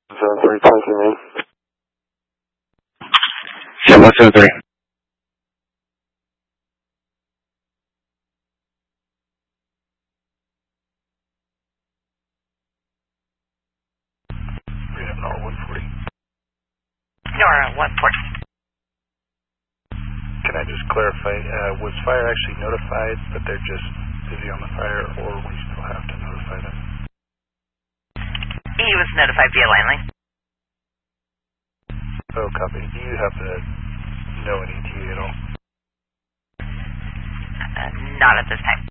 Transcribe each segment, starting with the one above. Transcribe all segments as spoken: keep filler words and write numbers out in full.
seven three, twenty me. Yeah, one seven three. Nora one forty. Nora one forty. Can I just clarify, uh, was fire actually notified, but they're just busy on the fire, or we still have to notify them? He was notified via line link. Oh, copy. Do you have to know any E T A at all? Uh, not at this time.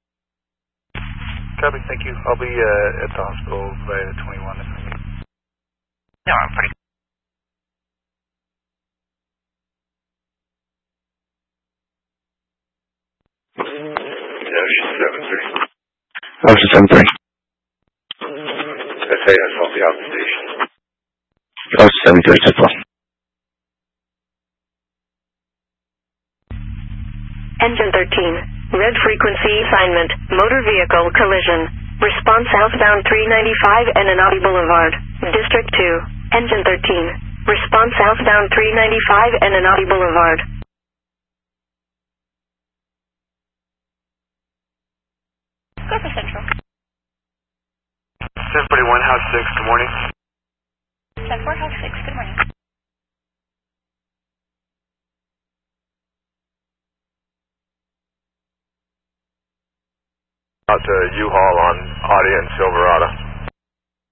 Copy, thank you. I'll be uh, at the hospital by the twenty-one if I need. Nora one forty. Ocean seven three. Ocean seven three. S A S off the out station. Ocean seven three, two four. Engine thirteen. Red frequency assignment. Motor vehicle collision. Response southbound three ninety-five Enenadi Boulevard. District two. Engine thirteen. Response southbound three ninety-five Enenadi Boulevard. Go for Central. ten forty-one, House six, good morning. ten four, House six, good morning. Out to U-Haul on Audi and Silverado.